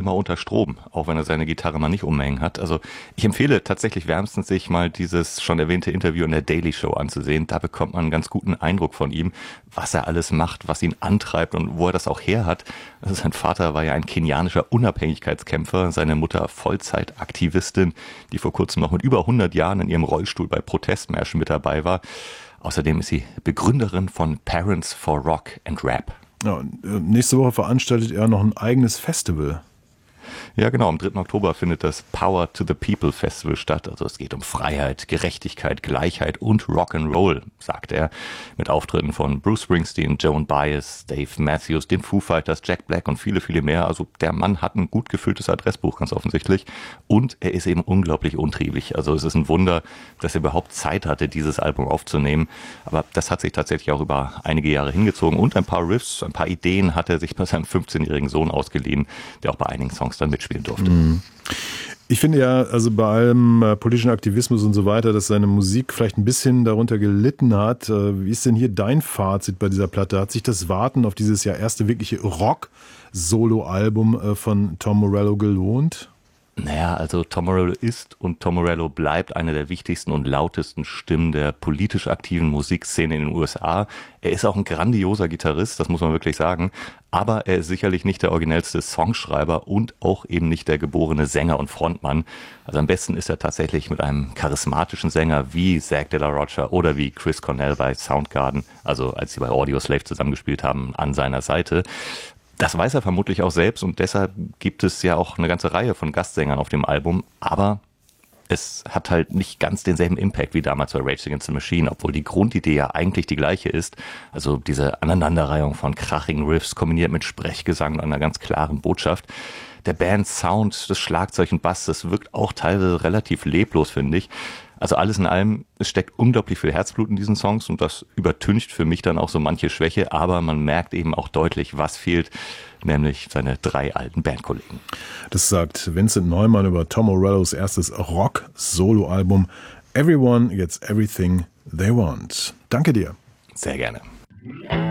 immer unter Strom, auch wenn er seine Gitarre mal nicht umhängen hat. Also ich empfehle tatsächlich wärmstens, sich mal dieses schon erwähnte Interview in der Daily Show anzusehen. Da bekommt man einen ganz guten Eindruck von ihm, was er alles macht, was ihn antreibt und wo er das auch her hat. Also sein Vater war ja ein kenianischer Unabhängigkeitskämpfer, seine Mutter Vollzeitaktivistin, die vor kurzem noch mit über 100 Jahren in ihrem Rollstuhl bei Protestmärschen mit dabei war. Außerdem ist sie Begründerin von Parents for Rock and Rap. Ja, nächste Woche veranstaltet er noch ein eigenes Festival. Ja, genau. Am 3. Oktober findet das Power to the People Festival statt. Also es geht um Freiheit, Gerechtigkeit, Gleichheit und Rock'n'Roll, sagt er. Mit Auftritten von Bruce Springsteen, Joan Baez, Dave Matthews, den Foo Fighters, Jack Black und viele, viele mehr. Also der Mann hat ein gut gefülltes Adressbuch, ganz offensichtlich. Und er ist eben unglaublich untriebig. Also es ist ein Wunder, dass er überhaupt Zeit hatte, dieses Album aufzunehmen. Aber das hat sich tatsächlich auch über einige Jahre hingezogen. Und ein paar Riffs, ein paar Ideen hat er sich bei seinem 15-jährigen Sohn ausgeliehen, der auch bei einigen Songs dann mitspielen durfte. Ich finde ja, also bei allem politischen Aktivismus und so weiter, dass seine Musik vielleicht ein bisschen darunter gelitten hat. Wie ist denn hier dein Fazit bei dieser Platte? Hat sich das Warten auf dieses ja erste wirkliche Rock-Solo-Album von Tom Morello gelohnt? Naja, also Tom Morello ist und Tom Morello bleibt eine der wichtigsten und lautesten Stimmen der politisch aktiven Musikszene in den USA. Er ist auch ein grandioser Gitarrist, das muss man wirklich sagen. Aber er ist sicherlich nicht der originellste Songschreiber und auch eben nicht der geborene Sänger und Frontmann. Also am besten ist er tatsächlich mit einem charismatischen Sänger wie Zac de la Rocha oder wie Chris Cornell bei Soundgarden, also als sie bei Audioslave zusammengespielt haben, an seiner Seite. Das weiß er vermutlich auch selbst und deshalb gibt es ja auch eine ganze Reihe von Gastsängern auf dem Album, aber es hat halt nicht ganz denselben Impact wie damals bei Rage Against the Machine, obwohl die Grundidee ja eigentlich die gleiche ist. Also diese Aneinanderreihung von krachigen Riffs kombiniert mit Sprechgesang und einer ganz klaren Botschaft. Der Band's Sound, das Schlagzeug und Bass, das wirkt auch teilweise relativ leblos, finde ich. Also alles in allem, es steckt unglaublich viel Herzblut in diesen Songs und das übertüncht für mich dann auch so manche Schwäche, aber man merkt eben auch deutlich, was fehlt, nämlich seine 3 alten Bandkollegen. Das sagt Vincent Neumann über Tom Morellos erstes Rock-Solo-Album Everyone Gets Everything They Want. Danke dir. Sehr gerne.